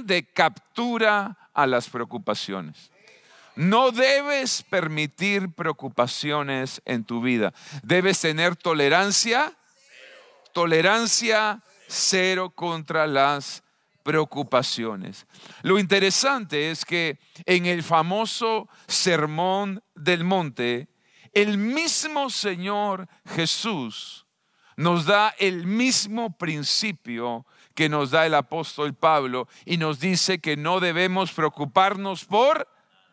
plan de captura a las preocupaciones. No debes permitir preocupaciones en tu vida. Debes tener tolerancia cero contra las preocupaciones. Lo interesante es que en el famoso Sermón del Monte, el mismo Señor Jesús nos da el mismo principio que nos da el apóstol Pablo y nos dice que no debemos preocuparnos por...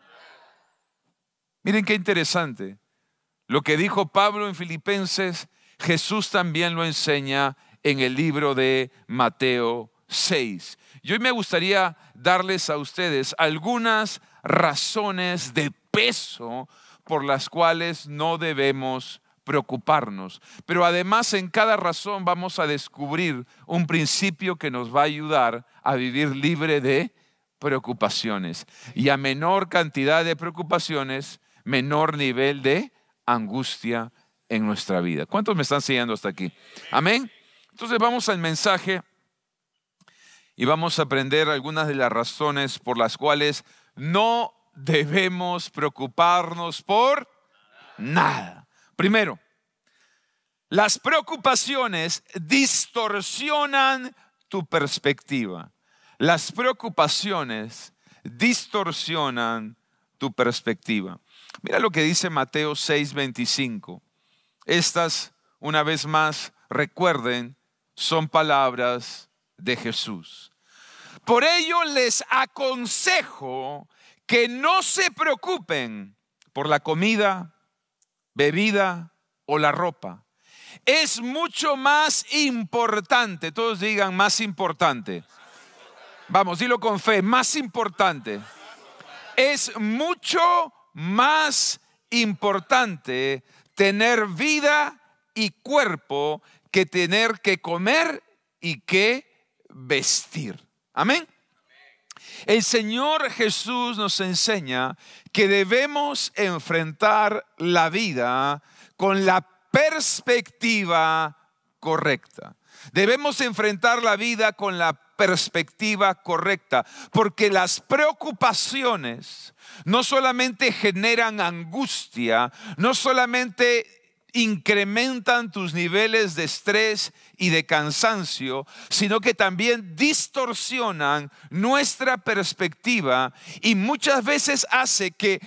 Miren qué interesante. Lo que dijo Pablo en Filipenses, Jesús también lo enseña en el libro de Mateo 6. Y hoy me gustaría darles a ustedes algunas razones de peso por las cuales no debemos preocuparnos. Pero además en cada razón vamos a descubrir un principio que nos va a ayudar a vivir libre de preocupaciones. Y a menor cantidad de preocupaciones, menor nivel de angustia en nuestra vida. ¿Cuántos me están siguiendo hasta aquí? Amén. Entonces vamos al mensaje y vamos a aprender algunas de las razones por las cuales no debemos preocuparnos por nada. Primero, las preocupaciones distorsionan tu perspectiva. Las preocupaciones distorsionan tu perspectiva. Mira lo que dice Mateo 6:25. Estas, una vez más, recuerden, son palabras de Jesús. Por ello les aconsejo que no se preocupen por la comida, bebida o la ropa. Es mucho más importante, todos digan más importante. Vamos, dilo con fe, más importante. Es mucho más importante tener vida y cuerpo que tener que comer y que vestir. Amén. El Señor Jesús nos enseña que debemos enfrentar la vida con la perspectiva correcta. Debemos enfrentar la vida con la perspectiva correcta, porque las preocupaciones no solamente generan angustia, no solamente incrementan tus niveles de estrés y de cansancio, sino que también distorsionan nuestra perspectiva y muchas veces hace que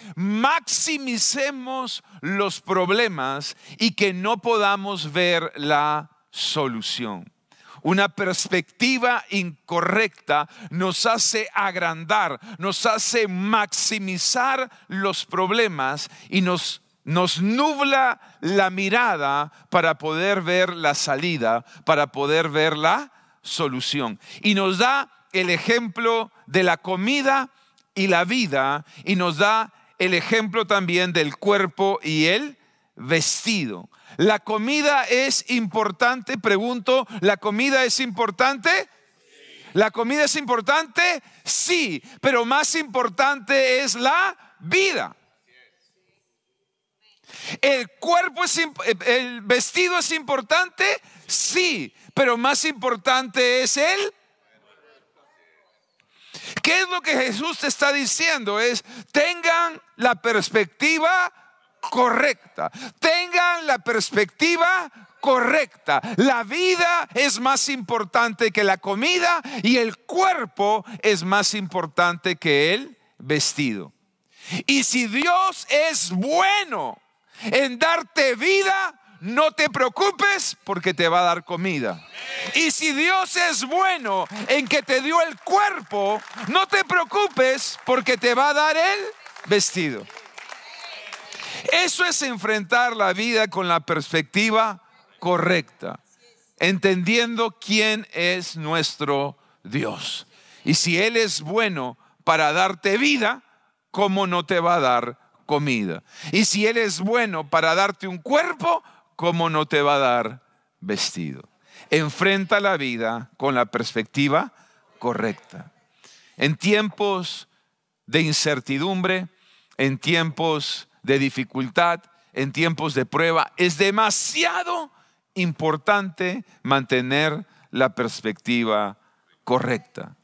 maximicemos los problemas y que no podamos ver la solución. Una perspectiva incorrecta nos hace agrandar, nos hace maximizar los problemas y nos nubla la mirada para poder ver la salida, para poder ver la solución. Y nos da el ejemplo de la comida y la vida, y nos da el ejemplo también del cuerpo y el vestido. ¿La comida es importante? Pregunto, ¿la comida es importante? Sí. ¿La comida es importante? Sí, pero más importante es la vida. ¿El vestido es importante? Sí, pero más importante es el... ¿Qué es lo que Jesús te está diciendo? Es, tengan la perspectiva correcta. Tengan la perspectiva correcta. La vida es más importante que la comida y el cuerpo es más importante que el vestido. Y si Dios es bueno en darte vida, no te preocupes porque te va a dar comida. Y si Dios es bueno en que te dio el cuerpo, no te preocupes porque te va a dar el vestido. Eso es enfrentar la vida con la perspectiva correcta, entendiendo quién es nuestro Dios. Y si Él es bueno para darte vida, ¿cómo no te va a dar comida? Y si Él es bueno para darte un cuerpo, ¿cómo no te va a dar vestido? Enfrenta la vida con la perspectiva correcta. En tiempos de incertidumbre, en tiempos de dificultad, en tiempos de prueba, es demasiado importante mantener la perspectiva correcta.